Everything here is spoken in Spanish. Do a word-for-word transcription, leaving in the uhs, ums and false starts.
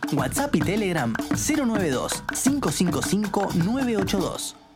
WhatsApp y Telegram cero nueve dos, cinco cinco cinco, nueve ocho dos.